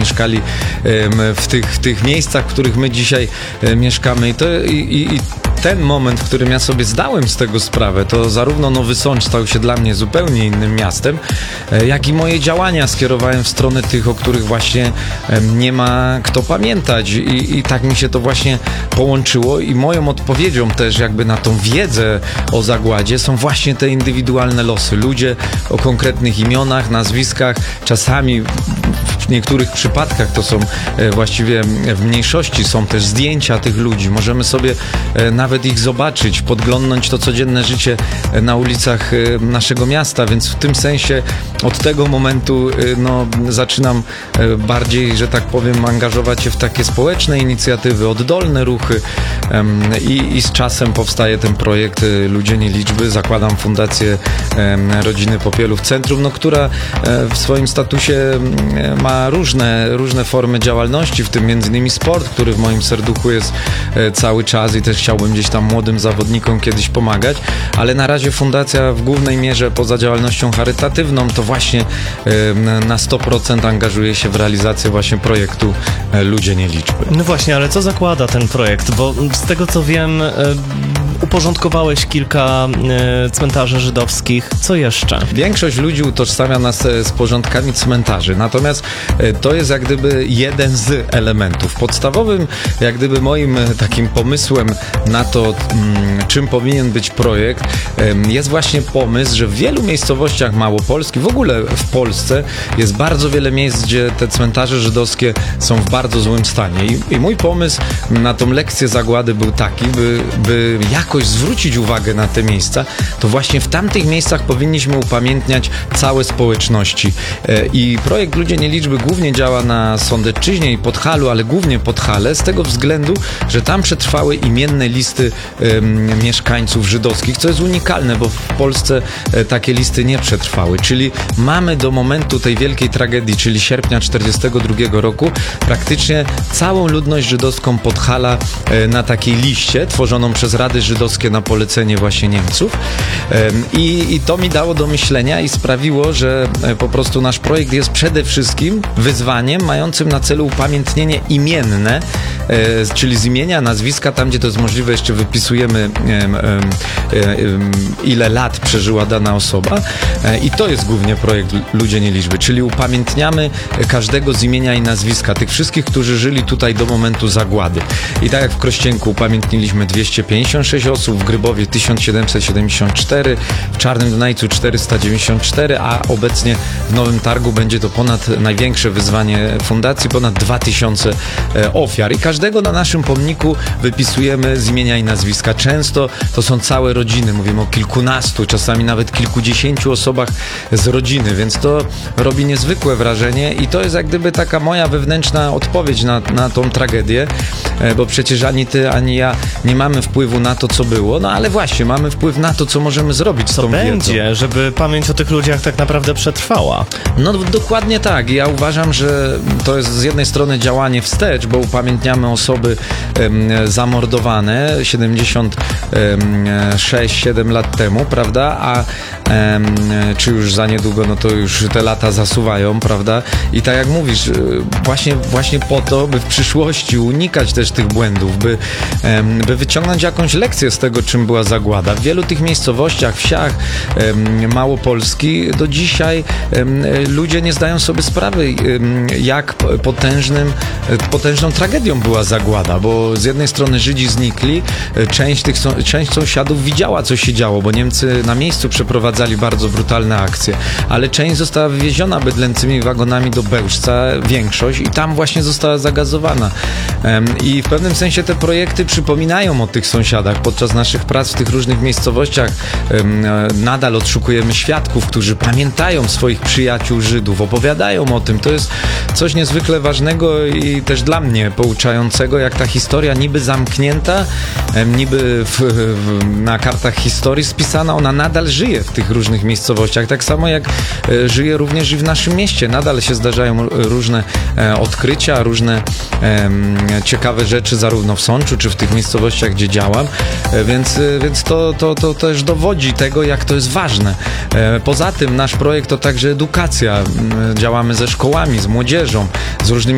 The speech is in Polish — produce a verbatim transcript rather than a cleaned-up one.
mieszkali w tych, w tych miejscach, w których my dzisiaj mieszkamy. I, to, i, i ten moment, w którym ja sobie zdałem z tego sprawę, to zarówno Nowy Sącz stał się dla mnie zupełnie innym miastem, jak i moje działania skierowałem w stronę tych, o których właśnie nie ma kto pamiętać. I, i tak mi się to właśnie połączyło i moją odpowiedzią też jakby na tą wiedzę o zagładzie są właśnie te indywidualne losy. Ludzie o konkretnych imionach, nazwiskach, czasami w niektórych przypadkach to są właściwie w mniejszości, są też zdjęcia tych ludzi. Możemy sobie nawet ich zobaczyć, podglądnąć to codzienne życie na ulicach naszego miasta, więc w tym sensie od tego momentu no, zaczynam bardziej, że tak powiem, angażować się w takie społeczne inicjatywy, oddolne ruchy i, i z czasem powstaje ten projekt Ludzie nie liczby. Zakładam Fundację Rodziny Popielów Centrum, no, która w swoim statusie ma różne, różne formy działalności, w tym między innymi sport, który w moim serduchu jest cały czas i też chciałbym gdzieś tam młodym zawodnikom kiedyś pomagać, ale na razie fundacja w głównej mierze poza działalnością charytatywną to właśnie na sto procent angażuje się w realizację właśnie projektu Ludzie nie liczby. No właśnie, ale co zakłada ten projekt? Bo z tego co wiem, uporządkowałeś kilka cmentarzy żydowskich. Co jeszcze? Większość ludzi utożsamia nas z porządkami cmentarzy, natomiast to jest jak gdyby jeden z elementów. Podstawowym jak gdyby moim takim pomysłem na to, czym powinien być projekt, jest właśnie pomysł, że w wielu miejscowościach Małopolski, w ogóle w Polsce jest bardzo wiele miejsc, gdzie te cmentarze żydowskie są w bardzo złym stanie. I, i mój pomysł na tą lekcję zagłady był taki, by, by jakoś zwrócić uwagę na te miejsca, to właśnie w tamtych miejscach powinniśmy upamiętniać całe społeczności. I projekt Ludzie nie liczby głównie działa na Sądecczyźnie i Podhalu, ale głównie Podhale, z tego względu, że tam przetrwały imienne listy um, mieszkańców żydowskich, co jest unikalne, bo w Polsce e, takie listy nie przetrwały. Czyli mamy do momentu tej wielkiej tragedii, czyli sierpnia czterdziestego drugiego roku, praktycznie całą ludność żydowską Podhala e, na takiej liście, tworzoną przez Rady Żydowskie na polecenie właśnie Niemców. E, i, I to mi dało do myślenia i sprawiło, że e, po prostu nasz projekt jest przede wszystkim wyzwaniem mającym na celu upamiętnienie imienne, e, czyli z imienia, nazwiska, tam gdzie to jest możliwe, jeszcze wypisujemy e, e, e, ile lat przeżyła dana osoba e, i to jest głównie projekt Ludzie nie liczby, czyli upamiętniamy każdego z imienia i nazwiska, tych wszystkich, którzy żyli tutaj do momentu zagłady. I tak jak w Krościenku upamiętniliśmy dwieście pięćdziesiąt sześć osób, w Grybowie tysiąc siedemset siedemdziesiąt cztery, w Czarnym Dunajcu czterysta dziewięćdziesiąt cztery, a obecnie w Nowym Targu będzie to ponad największe wyzwanie fundacji, ponad dwa tysiące ofiar. I każdego na naszym pomniku wypisujemy z imienia i nazwiska. Często to są całe rodziny, mówimy o kilkunastu, czasami nawet kilkudziesięciu osobach z rodziny, więc to robi niezwykłe wrażenie i to jest jak gdyby taka moja wewnętrzna odpowiedź na, na tą tragedię, bo przecież ani ty, ani ja nie mamy wpływu na to, co było, no ale właśnie, mamy wpływ na to, co możemy zrobić z co tą będzie, wiedzą. Żeby pamięć o tych ludziach tak naprawdę przetrwała. No dokładnie tak. Ja uważam, że to jest z jednej strony działanie wstecz, bo upamiętniamy osoby um, zamordowane siedemdziesiąt sześć siedem lat temu, prawda, a um, czy już za niedługo, no to już te lata zasuwają, prawda, i tak jak mówisz, właśnie, właśnie po to, by w przyszłości unikać też tych błędów, by, um, by wyciągnąć jakąś lekcję z tego, czym była zagłada. W wielu tych miejscowościach, wsiach um, Małopolski do dzisiaj um, ludzie nie zdają sobie sprawy, um, jak potężnym, potężną tragedią była zagłada, bo z jednej strony Żydzi znikli, część tych część sąsiadów widziała, co się działo, bo Niemcy na miejscu przeprowadzali bardzo brutalne akcje, ale część została wywieziona bydlęcymi wagonami do Bełżca, większość, i tam właśnie została zagazowana. I w pewnym sensie te projekty przypominają o tych sąsiadach. Podczas naszych prac w tych różnych miejscowościach nadal odszukujemy świadków, którzy pamiętają swoich przyjaciół Żydów, opowiadają o tym. To jest coś niezwykle ważnego i też dla mnie pouczającego, jak ta historia niby zamknięta, niby w, w, na kartach historii spisana, ona nadal żyje w tych różnych miejscowościach. Tak samo jak e, żyje również i w naszym mieście. Nadal się zdarzają różne e, odkrycia, różne e, ciekawe rzeczy zarówno w Sączu, czy w tych miejscowościach, gdzie działam. E, więc e, więc to, to, to też dowodzi tego, jak to jest ważne. E, poza tym nasz projekt to także edukacja. E, działamy ze szkołami, z młodzieżą, z różnymi